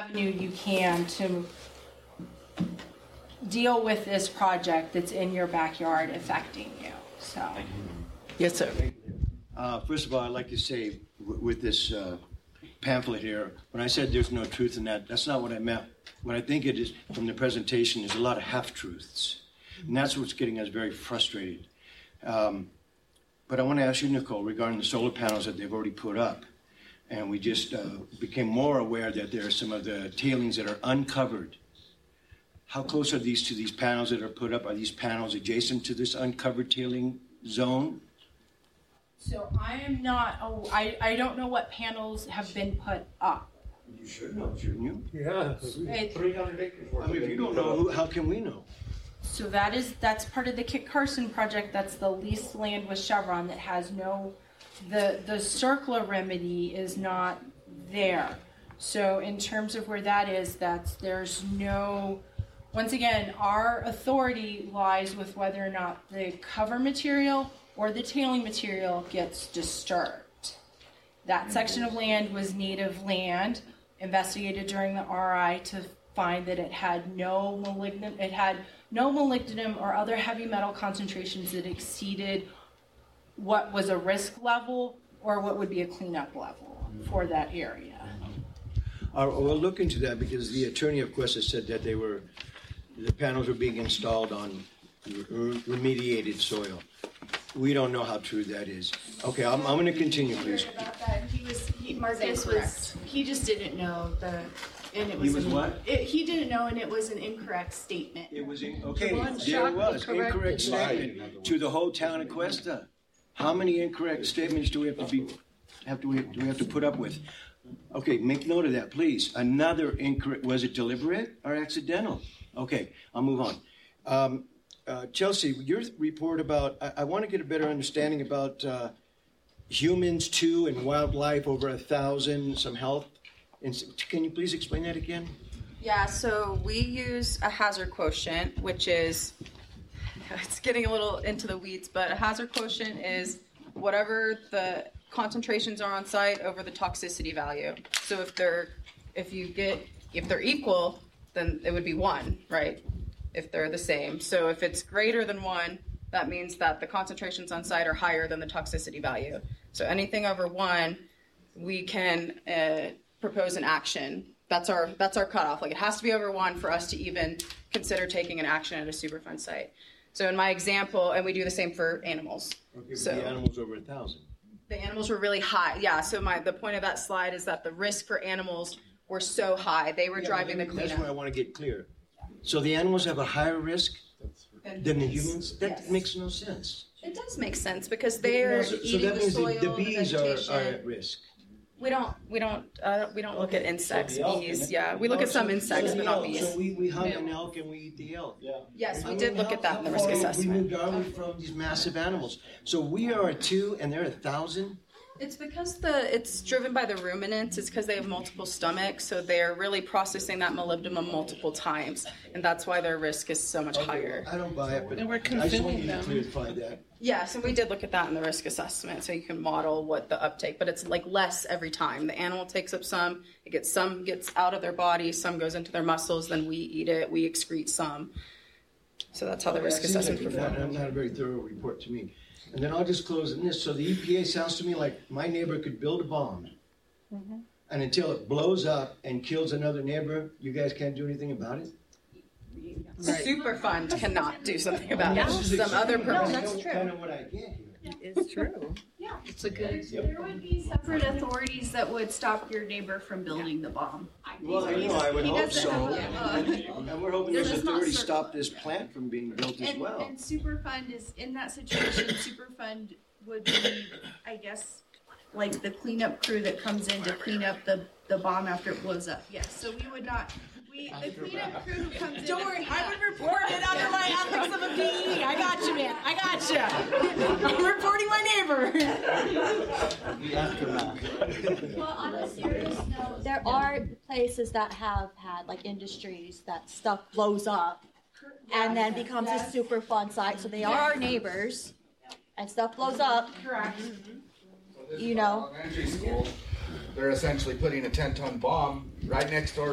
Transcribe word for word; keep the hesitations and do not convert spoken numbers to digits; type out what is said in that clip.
avenue you can to deal with this project that's in your backyard affecting you. So, yes, sir. Uh, first of all, I'd like to say w- with this uh, pamphlet here, when I said there's no truth in that, that's not what I meant. What I think it is from the presentation is a lot of half-truths. And that's what's getting us very frustrated. Um, but I want to ask you, Nicole, regarding the solar panels that they've already put up. And we just uh, became more aware that there are some of the tailings that are uncovered. How close are these to these panels that are put up? Are these panels adjacent to this uncovered tailing zone? so I am not, oh, I, I don't know what panels have been put up. You should know, shouldn't you? Yeah. It- three hundred acres worth. I mean, if you don't know, who, how can we know? So that is, that's part of the Kit Carson project. That's the leased land with Chevron that has no, the, the CERCLA remedy is not there. So in terms of where that is, that's, there's no, once again, our authority lies with whether or not the cover material or the tailing material gets disturbed. That section of land was native land, investigated during the R I to find that it had no malignant, it had no molybdenum or other heavy metal concentrations that exceeded what was a risk level or what would be a cleanup level for that area. Uh, we'll look into that because the attorney, of course, has said that they were, the panels were being installed on re- remediated soil. We don't know how true that is. Okay, I'm, I'm going to continue, please. About that, he was he, Marcus was he just didn't know the and it was, He was an, what? It, he didn't know and it was an incorrect statement. It was in, okay. One There shot it was incorrect incorrect slide. statement to the whole town of Cuesta. How many incorrect statements do we have to be have to we, do we have to put up with? Okay, make note of that, please. Another incorrect. Was it deliberate or accidental? Okay, I'll move on. Um, uh, Chelsea, your report about I, I want to get a better understanding about uh, humans too and wildlife over a thousand, some health. And can you please explain that again? Yeah, so we use a hazard quotient, which is, it's getting a little into the weeds, but a hazard quotient is whatever the concentrations are on site over the toxicity value. So if they're, if you get, if they're equal, then it would be one, right? If they're the same. So if it's greater than one, that means that the concentrations on site are higher than the toxicity value. So anything over one, we can uh, propose an action. That's our that's our cutoff. Like it has to be over one for us to even consider taking an action at a Superfund site. So in my example, and we do the same for animals. Okay, but So the animals over a thousand. the animals were really high. Yeah. So my the point of that slide is that the risk for animals were so high. They were Yeah, driving the but That's cleanup. where I want to get clear. So the animals have a higher risk than the humans? That Yes. makes no sense. It does make sense because they're so, so eating that the means soil, the, the bees the are, vegetation. are at risk. We don't, we don't, uh, we don't look at insects, the elk, bees. isn't it? Yeah, we look Oh, at some so- insects, so but the not elk. bees. So we, we hunt an elk and we eat the elk. Yeah. Yes, I we mean, did look how- at that in the how risk far assessment. We moved are we from these massive animals? So we are at two and they're a thousand? It's because the it's driven by the ruminants. It's because they have multiple stomachs, so they're really processing that molybdenum multiple times, and that's why their risk is so much higher. I don't buy it, but And we're I just want consuming you to them. clarify that. Yes, and we did look at that in the risk assessment, so you can model what the uptake, but it's like less every time. The animal takes up some, it gets some gets out of their body, some goes into their muscles, then we eat it, we excrete some. So that's how the risk That seems assessment like not, performs. not a very thorough report to me. And then I'll just close in this. So the E P A sounds to me like my neighbor could build a bomb. Mm-hmm. And until it blows up and kills another neighbor, you guys can't do anything about it? Superfund cannot do something about it. This is Some other exactly purpose. that's true. kind of what I get here. It's true. Yeah. It's a good. There would be separate authorities that would stop your neighbor from building the bomb. Well, I know, I would He hope doesn't so. have a- uh, And we're hoping This this is not authority certain. stop this plant from being built as And, well. and Superfund is in that situation. Superfund would be, I guess, like the cleanup crew that comes in to clean up the, the bomb after it blows up. Yes, so we would not. We the cleanup crew who comes in. Don't worry, to I clean would up- report it under my ethics of a P E. I got you, man. I got you. I'm reporting my neighbor. The aftermath. Well, on a serious note, there are places that have had like industries that stuff blows up and then becomes a super fun site. So they are our neighbors, and stuff blows up. Correct. You know. Elementary school, they're essentially putting a ten-ton bomb right next door